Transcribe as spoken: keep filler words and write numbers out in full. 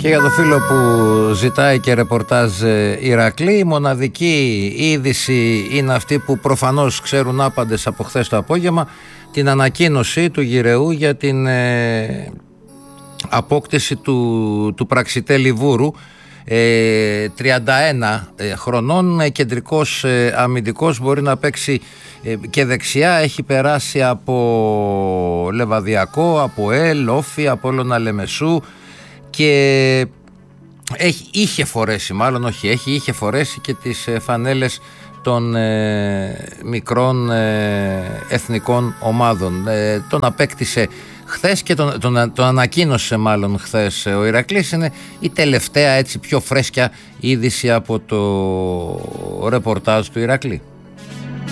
Και για το φίλο που ζητάει και ρεπορτάζ Ηρακλή, η μοναδική είδηση είναι αυτή που προφανώς ξέρουν άπαντες από χθες το απόγευμα, την ανακοίνωση του Γιρεού για την ε, απόκτηση του, του Πραξιτέλη Βούρου, ε, τριάντα ένα ε, χρονών, ε, κεντρικός ε, αμυντικός, μπορεί να παίξει ε, και δεξιά, έχει περάσει από Λεβαδιακό, από ΕΛ, Όφη, Απόλλωνα Λεμεσού και έχει, είχε φορέσει, μάλλον όχι έχει, είχε φορέσει και τις ε, φανέλες των ε, μικρών ε, εθνικών ομάδων. Ε, τον απέκτησε χθες και τον, τον, τον ανακοίνωσε μάλλον χθες ο Ηρακλής. Είναι η τελευταία έτσι πιο φρέσκια είδηση από το ρεπορτάζ του Ηρακλή.